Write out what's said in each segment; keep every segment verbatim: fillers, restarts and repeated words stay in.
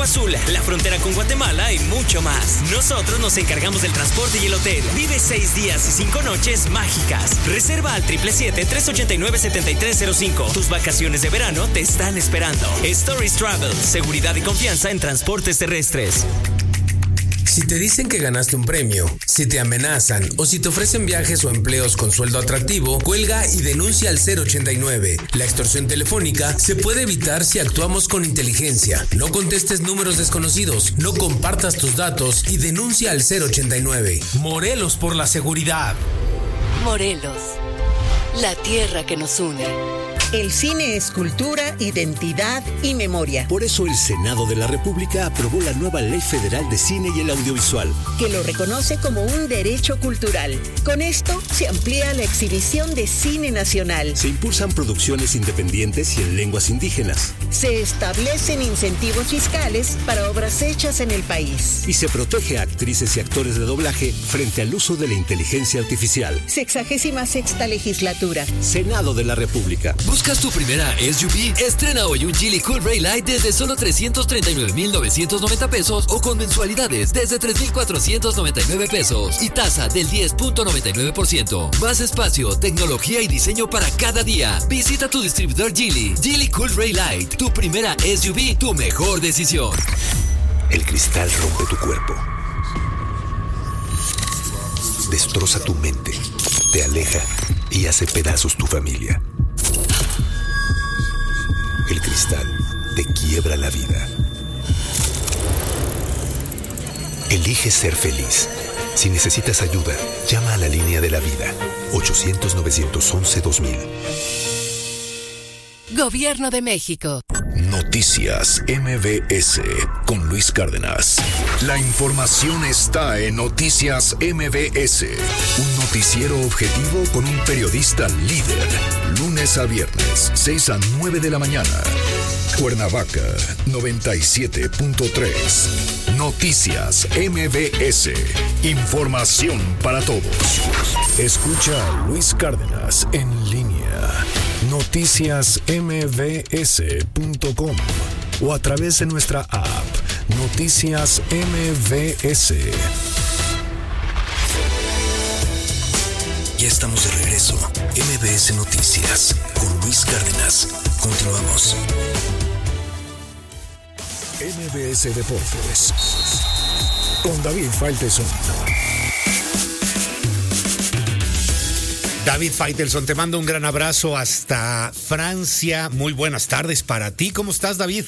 Azul, la frontera con Guatemala y mucho más. Nosotros nos encargamos del transporte y el hotel. Vive seis días y cinco noches mágicas. Reserva al siete siete siete, tres ocho nueve, siete tres cero cinco. Tus vacaciones de verano te están esperando. Stories Travel, seguridad y confianza en transportes terrestres. Si te dicen que ganaste un premio, si te amenazan o si te ofrecen viajes o empleos con sueldo atractivo, cuelga y denuncia al cero ochenta y nueve. La extorsión telefónica se puede evitar si actuamos con inteligencia. No contestes números desconocidos, no compartas tus datos y denuncia al cero ochenta y nueve. Morelos por la seguridad. Morelos, la tierra que nos une. El cine es cultura, identidad y memoria. Por eso el Senado de la República aprobó la nueva Ley Federal de Cine y el Audiovisual, que lo reconoce como un derecho cultural. Con esto se amplía la exhibición de cine nacional. Se impulsan producciones independientes y en lenguas indígenas. Se establecen incentivos fiscales para obras hechas en el país. Y se protege a actrices y actores de doblaje frente al uso de la inteligencia artificial. Sexagésima sexta legislatura. Senado de la República. ¿Buscas tu primera S U V? Estrena hoy un Geely Cool Ray Light desde solo trescientos treinta y nueve mil novecientos noventa pesos o con mensualidades desde tres mil cuatrocientos noventa y nueve pesos y tasa del diez punto noventa y nueve por ciento. Más espacio, tecnología y diseño para cada día. Visita tu distribuidor Geely. Geely Cool Ray Light, tu primera S U V, tu mejor decisión. El cristal rompe tu cuerpo, destroza tu mente, te aleja y hace pedazos tu familia. El cristal te quiebra la vida. Elige ser feliz. Si necesitas ayuda, llama a la línea de la vida. ochocientos, novecientos once, dos mil. Gobierno de México. Noticias M V S con Luis Cárdenas. La información está en Noticias M V S. Un noticiero objetivo con un periodista líder. Lunes a viernes, seis a nueve de la mañana. Cuernavaca, noventa y siete punto tres. Noticias M V S. Información para todos. Escucha a Luis Cárdenas en línea. noticias m v s punto com o a través de nuestra app Noticias M V S. Ya estamos de regreso. M V S Noticias con Luis Cárdenas. Continuamos. M V S Deportes con David Faitelson. David Faitelson, te mando un gran abrazo hasta Francia. Muy buenas tardes para ti. ¿Cómo estás, David?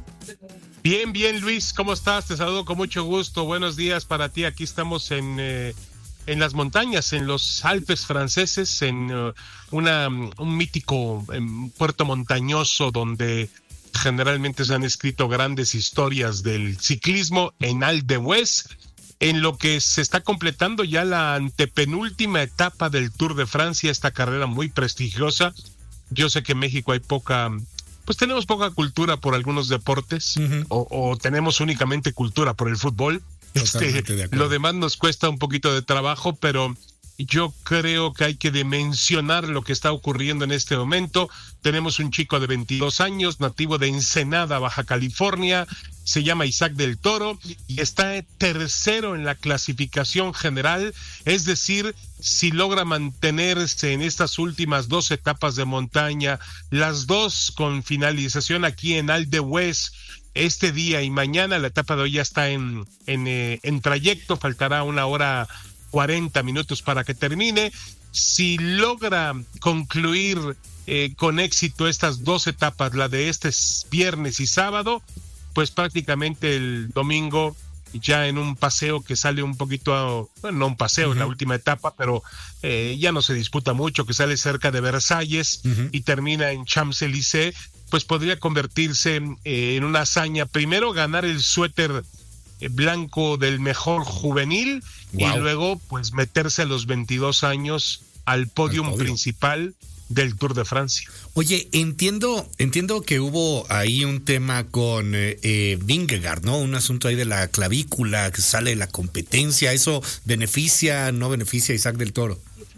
Bien, bien, Luis. ¿Cómo estás? Te saludo con mucho gusto. Buenos días para ti. Aquí estamos en, eh, en las montañas, en los Alpes franceses, en uh, una, un mítico um, puerto montañoso donde generalmente se han escrito grandes historias del ciclismo, en Alpe d'Huez, en lo que se está completando ya la antepenúltima etapa del Tour de Francia, esta carrera muy prestigiosa. Yo sé que en México hay poca, pues tenemos poca cultura por algunos deportes, uh-huh. o, o tenemos únicamente cultura por el fútbol. Este, de lo demás nos cuesta un poquito de trabajo, pero yo creo que hay que dimensionar lo que está ocurriendo en este momento. Tenemos un chico de veintidós años, nativo de Ensenada, Baja California, se llama Isaac del Toro y está tercero en la clasificación general, es decir, si logra mantenerse en estas últimas dos etapas de montaña, las dos con finalización aquí en Alpe d'Huez, este día y mañana, la etapa de hoy ya está en, en, eh, en trayecto, faltará una hora cuarenta minutos para que termine. Si logra concluir eh, con éxito estas dos etapas, la de este viernes y sábado, pues prácticamente el domingo ya en un paseo que sale un poquito, bueno, no un paseo, uh-huh. en la última etapa, pero eh, ya no se disputa mucho, que sale cerca de Versalles uh-huh. y termina en Champs-Élysées, pues podría convertirse eh, en una hazaña. Primero ganar el suéter blanco del mejor juvenil, wow. y luego pues meterse a los veintidós años al podium podio. principal del Tour de Francia. Oye, entiendo entiendo que hubo ahí un tema con eh, Vingegaard, ¿no? Un asunto ahí de la clavícula que sale de la competencia. ¿Eso beneficia, no beneficia a Isaac del Toro?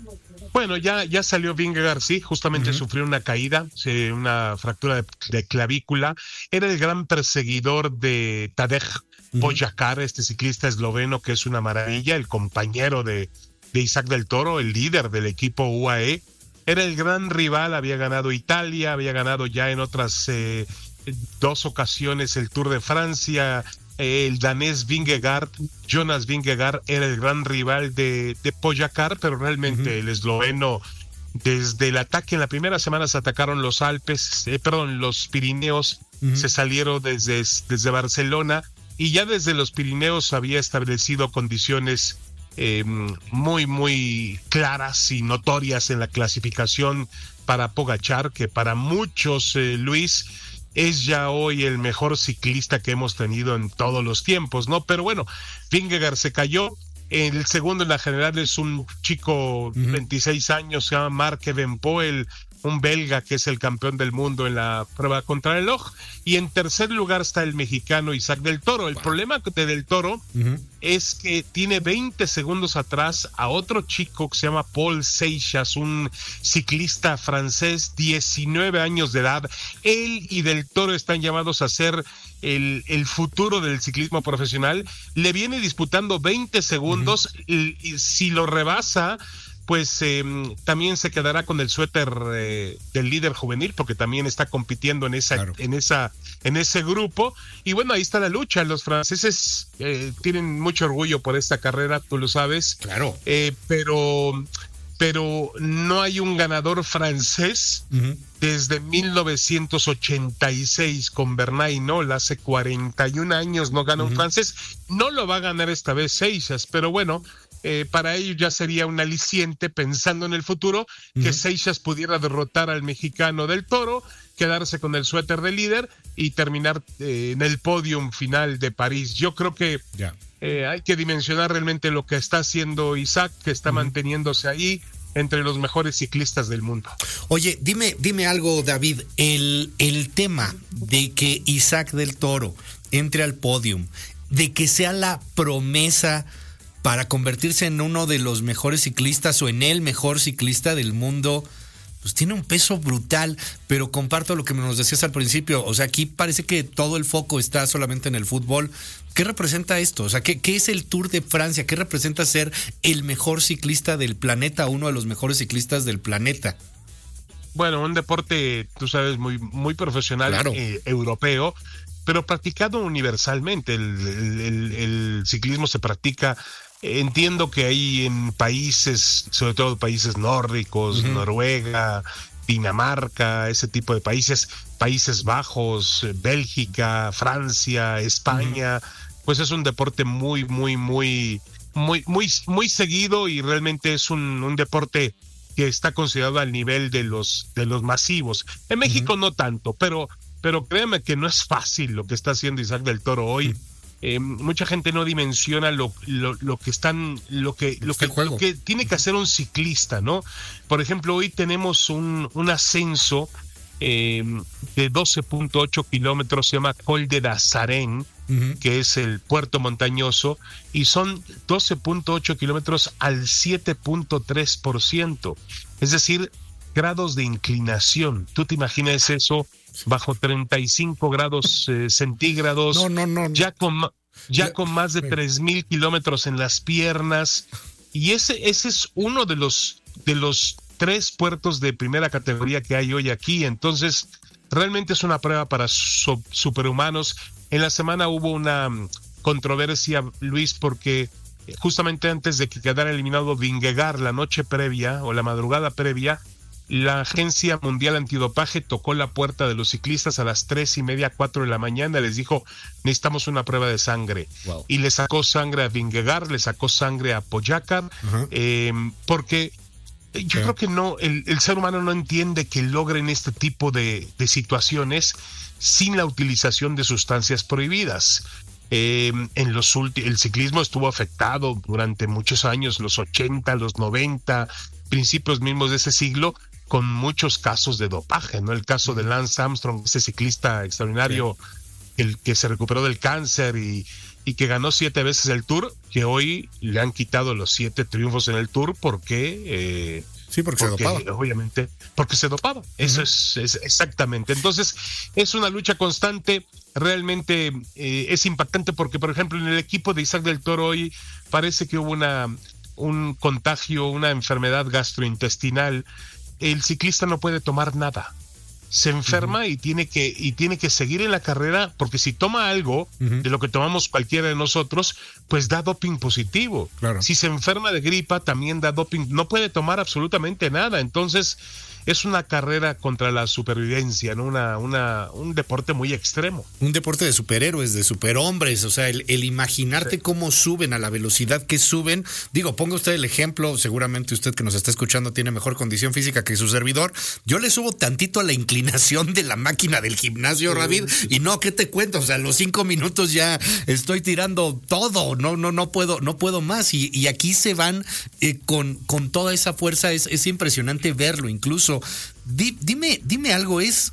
Bueno, ya, ya salió Vingegaard, sí, justamente uh-huh. sufrió una caída, sí, una fractura de, de clavícula. Era el gran perseguidor de Tadej uh-huh. Pogačar, este ciclista esloveno que es una maravilla, el compañero de, de Isaac del Toro, el líder del equipo U A E. Era el gran rival, había ganado Italia, había ganado ya en otras eh, dos ocasiones el Tour de Francia. El danés Vingegaard, Jonas Vingegaard, era el gran rival de, de Pogačar, pero realmente uh-huh. el esloveno, desde el ataque en la primera semana se atacaron los Alpes, eh, perdón, los Pirineos, uh-huh. se salieron desde, desde Barcelona y ya desde los Pirineos había establecido condiciones eh, muy, muy claras y notorias en la clasificación para Pogačar, que para muchos, eh, Luis, es ya hoy el mejor ciclista que hemos tenido en todos los tiempos, ¿no? Pero bueno, Vingegaard se cayó. El segundo en la general es un chico, uh-huh. veintiséis años, se llama Mark Evenepoel, un belga que es el campeón del mundo en la prueba contrarreloj. Y en tercer lugar está el mexicano Isaac del Toro. El wow. problema de Del Toro uh-huh. es que tiene veinte segundos atrás a otro chico que se llama Paul Seixas, un ciclista francés, diecinueve años de edad. Él y Del Toro están llamados a ser el, el futuro del ciclismo profesional. Le viene disputando veinte segundos uh-huh. y, y si lo rebasa, pues eh, también se quedará con el suéter eh, del líder juvenil, porque también está compitiendo en esa, claro. en esa, en ese grupo. Y bueno, ahí está la lucha. Los franceses eh, tienen mucho orgullo por esta carrera, tú lo sabes. Claro. Eh, pero, pero no hay un ganador francés uh-huh. desde mil novecientos ochenta y seis con Bernat Hinault. Hace cuarenta y un años no gana uh-huh. un francés. No lo va a ganar esta vez Seixas, pero bueno. Eh, para ellos ya sería un aliciente, pensando en el futuro, uh-huh. que Seixas pudiera derrotar al mexicano Del Toro, quedarse con el suéter de líder y terminar eh, en el podium final de París. Yo creo que yeah. eh, hay que dimensionar realmente lo que está haciendo Isaac, que está uh-huh. manteniéndose ahí entre los mejores ciclistas del mundo. Oye, dime, dime algo, David, el, el tema de que Isaac Del Toro entre al podium, de que sea la promesa para convertirse en uno de los mejores ciclistas o en el mejor ciclista del mundo, pues tiene un peso brutal, pero comparto lo que nos decías al principio, o sea, aquí parece que todo el foco está solamente en el fútbol. ¿Qué representa esto? O sea, ¿qué, qué es el Tour de Francia? ¿Qué representa ser el mejor ciclista del planeta, uno de los mejores ciclistas del planeta? Bueno, un deporte, tú sabes, muy, muy profesional, claro. eh, europeo, pero practicado universalmente. El, el, el, el ciclismo se practica. Entiendo que hay en países, sobre todo países nórdicos, uh-huh. Noruega, Dinamarca, ese tipo de países, Países Bajos, Bélgica, Francia, España, uh-huh. pues es un deporte muy, muy, muy, muy, muy, muy seguido y realmente es un, un deporte que está considerado al nivel de los, de los masivos. En México uh-huh. no tanto, pero, pero créeme que no es fácil lo que está haciendo Isaac Del Toro hoy. Uh-huh. Eh, mucha gente no dimensiona lo, lo, lo que están, lo que, lo que, lo que tiene que hacer un ciclista, ¿no? Por ejemplo, hoy tenemos un, un ascenso eh, de doce punto ocho kilómetros, se llama Col de Dazarén, uh-huh. que es el puerto montañoso, y son doce punto ocho kilómetros al siete punto tres por ciento, es decir, grados de inclinación. ¿Tú te imaginas eso? Bajo treinta y cinco grados eh, centígrados, no, no, no, ya con ya con más de tres mil kilómetros en las piernas, y ese ese es uno de los de los tres puertos de primera categoría que hay hoy aquí. Entonces realmente es una prueba para so, superhumanos. En la semana hubo una controversia, Luis, porque justamente antes de que quedara eliminado Vingegaard, la noche previa o la madrugada previa, la Agencia Mundial Antidopaje tocó la puerta de los ciclistas a las tres y media, cuatro de la mañana. Les dijo, necesitamos una prueba de sangre. Wow. Y le sacó sangre a Vingegaard, le sacó sangre a Pogačar, uh-huh. eh, porque yo yeah. creo que no, el, el ser humano no entiende que logren este tipo de, de situaciones sin la utilización de sustancias prohibidas. Eh, en los ulti- el ciclismo estuvo afectado durante muchos años, los ochenta, los noventa, principios mismos de ese siglo, con muchos casos de dopaje, ¿no? El caso de Lance Armstrong, ese ciclista extraordinario, sí. el que se recuperó del cáncer y, y que ganó siete veces el Tour, que hoy le han quitado los siete triunfos en el Tour porque eh, Sí, porque, porque se dopaba. Obviamente, porque se dopaba. Eso uh-huh. es, es exactamente. Entonces, es una lucha constante. Realmente eh, es impactante porque, por ejemplo, en el equipo de Isaac del Toro hoy parece que hubo una un contagio, una enfermedad gastrointestinal. El ciclista no puede tomar nada. Se enferma uh-huh. y tiene que y tiene que seguir en la carrera, porque si toma algo uh-huh. de lo que tomamos cualquiera de nosotros, pues da doping positivo. Claro. Si se enferma de gripa, también da doping. No puede tomar absolutamente nada. Entonces, es una carrera contra la supervivencia, ¿no? Una, una, un deporte muy extremo. Un deporte de superhéroes, de superhombres. O sea, el, el imaginarte sí. cómo suben a la velocidad que suben. Digo, ponga usted el ejemplo. Seguramente usted que nos está escuchando tiene mejor condición física que su servidor. Yo le subo tantito a la inclinación de la máquina del gimnasio, sí. David, y no, ¿qué te cuento? O sea, a los cinco minutos ya estoy tirando todo. No, no, no puedo, no puedo más. Y, y aquí se van eh, con, con toda esa fuerza. Es, es impresionante verlo, incluso. Di, dime, dime algo, es,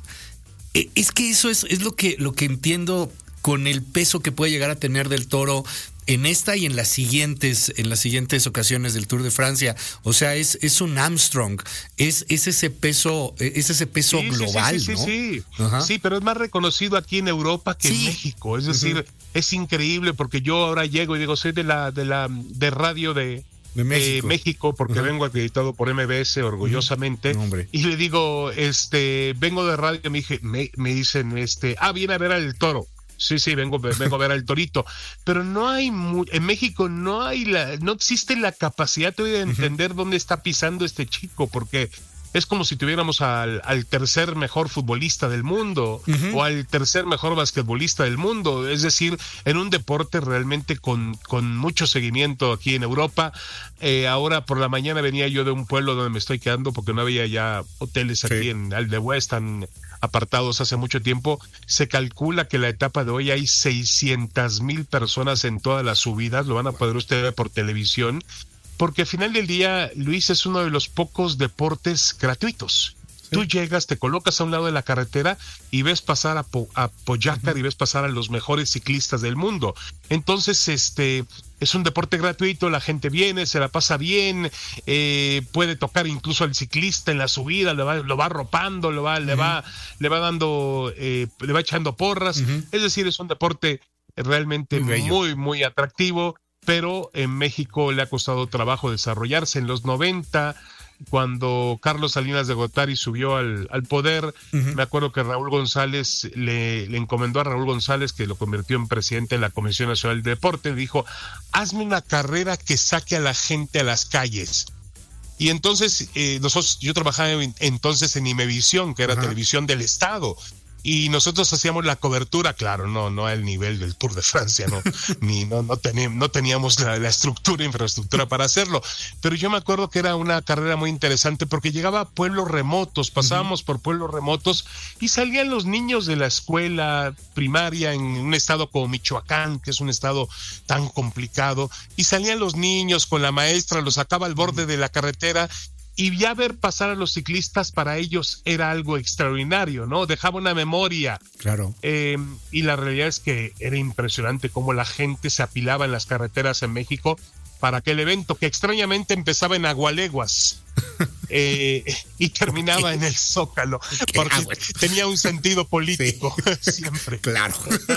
es que eso es, es lo que, lo que entiendo con el peso que puede llegar a tener Del Toro en esta y en las siguientes, en las siguientes ocasiones del Tour de Francia. O sea, es, es un Armstrong, es, es ese peso, es ese peso sí, global, sí, sí, ¿no? Sí, sí. Ajá. Sí, pero es más reconocido aquí en Europa que sí. en México. Es decir, uh-huh. es increíble porque yo ahora llego y digo, soy de la, de la, de radio de De México. Eh, México, porque uh-huh. vengo acreditado por M B S orgullosamente, uh-huh. no, y le digo, este, vengo de radio, me, dije, me, me dicen, este, ah, viene a ver al Toro. Sí, sí, vengo, vengo a ver al Torito, pero no hay, mu- en México no hay la, no existe la capacidad de entender uh-huh. dónde está pisando este chico, porque es como si tuviéramos al, al tercer mejor futbolista del mundo uh-huh. o al tercer mejor basquetbolista del mundo. Es decir, en un deporte realmente con, con mucho seguimiento aquí en Europa. Eh, ahora por la mañana venía yo de un pueblo donde me estoy quedando porque no había ya hoteles aquí sí. en Aldehue, están apartados hace mucho tiempo. Se calcula que la etapa de hoy hay seiscientas mil personas en todas las subidas. Lo van a poder ustedes ver por televisión. Porque al final del día, Luis, es uno de los pocos deportes gratuitos. Sí. Tú llegas, te colocas a un lado de la carretera y ves pasar a, po- a Pogačar uh-huh. y ves pasar a los mejores ciclistas del mundo. Entonces, este es un deporte gratuito, la gente viene, se la pasa bien, eh, puede tocar incluso al ciclista en la subida, le va, lo va arropando, lo va, uh-huh. le va, le va dando, eh, le va echando porras. Uh-huh. Es decir, es un deporte realmente muy, muy, muy atractivo. Pero en México le ha costado trabajo desarrollarse. En los noventa, cuando Carlos Salinas de Gortari subió al, al poder, uh-huh. me acuerdo que Raúl González le, le encomendó a Raúl González, que lo convirtió en presidente de la Comisión Nacional de Deporte, le dijo, hazme una carrera que saque a la gente a las calles. Y entonces, eh, nosotros, yo trabajaba en, entonces en Imevisión, que era uh-huh. televisión del Estado. Y nosotros hacíamos la cobertura, claro, no, no al nivel del Tour de Francia, no, ni no, no teníamos, no teníamos la, la estructura, infraestructura para hacerlo. Pero yo me acuerdo que era una carrera muy interesante porque llegaba a pueblos remotos, pasábamos uh-huh. por pueblos remotos y salían los niños de la escuela primaria en un estado como Michoacán, que es un estado tan complicado, y salían los niños con la maestra, los sacaba al borde uh-huh. de la carretera. Y ya ver pasar a los ciclistas para ellos era algo extraordinario, ¿no? Dejaba una memoria. Claro. Eh, y la realidad es que era impresionante cómo la gente se apilaba en las carreteras en México para aquel evento, que extrañamente empezaba en Agualeguas eh, y terminaba en el Zócalo, porque ah, bueno. tenía un sentido político sí. siempre. Claro.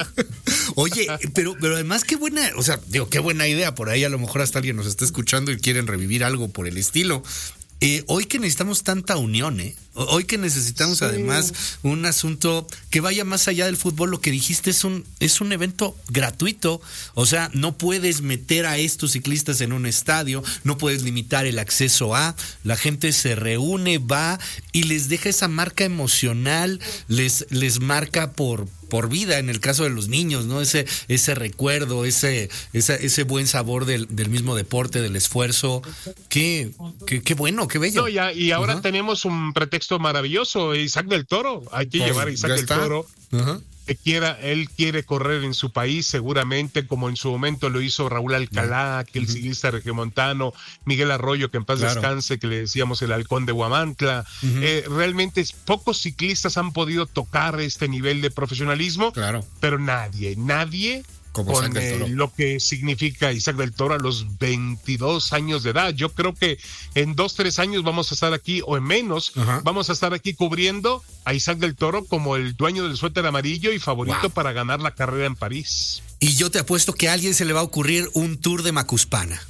Oye, pero, pero además qué buena, o sea, digo, qué buena idea. Por ahí a lo mejor hasta alguien nos está escuchando y quieren revivir algo por el estilo. Eh, hoy que necesitamos tanta unión, ¿eh? Hoy que necesitamos sí. además un asunto que vaya más allá del fútbol, lo que dijiste es un, es un evento gratuito. O sea, no puedes meter a estos ciclistas en un estadio, no puedes limitar el acceso a, la gente se reúne, va y les deja esa marca emocional, les, les marca por por vida, en el caso de los niños, ¿no? Ese, ese recuerdo, ese, ese, ese buen sabor del, del mismo deporte, del esfuerzo. Qué, qué, qué bueno, qué bello. No, ya, y ahora uh-huh. tenemos un pretexto maravilloso, Isaac del Toro. Hay que pues, llevar a Isaac del Toro. Uh-huh. Que quiera, él quiere correr en su país, seguramente, como en su momento lo hizo Raúl Alcalá, aquel uh-huh. ciclista regiomontano, Miguel Arroyo, que en paz claro. descanse, que le decíamos el halcón de Huamantla. Uh-huh. Eh, realmente pocos ciclistas han podido tocar este nivel de profesionalismo, claro. pero nadie, nadie Como con Isaac del Toro. Eh, lo que significa Isaac del Toro a los veintidós años de edad. Yo creo que en dos, tres años vamos a estar aquí, o en menos, Ajá. vamos a estar aquí cubriendo a Isaac del Toro como el dueño del suéter amarillo y favorito wow. para ganar la carrera en París. Y yo te apuesto que a alguien se le va a ocurrir un tour de Macuspana.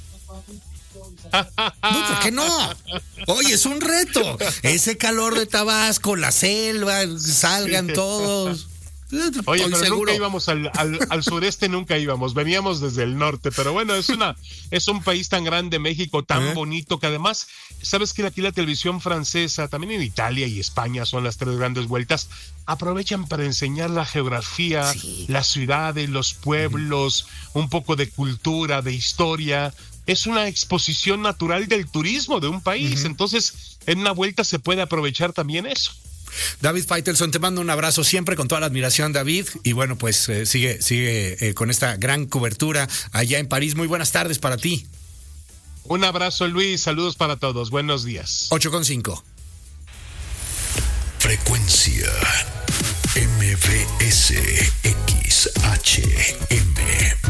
No, ¿por qué no? Oye, es un reto. Ese calor de Tabasco, la selva, salgan todos. Oye, pero seguro. nunca íbamos al, al, al sureste, nunca íbamos, veníamos desde el norte, pero bueno, es una es un país tan grande, México, tan ¿Eh? bonito, que además, sabes que aquí la televisión francesa, también en Italia y España son las tres grandes vueltas, aprovechan para enseñar la geografía, sí. las ciudades, los pueblos, uh-huh. un poco de cultura, de historia. Es una exposición natural del turismo de un país, uh-huh. entonces en una vuelta se puede aprovechar también eso. David Faitelson, te mando un abrazo siempre con toda la admiración, David, y bueno, pues eh, sigue sigue eh, con esta gran cobertura allá en París. Muy buenas tardes para ti. Un abrazo, Luis, saludos para todos, buenos días. ocho con cinco. Frecuencia M V S X H M.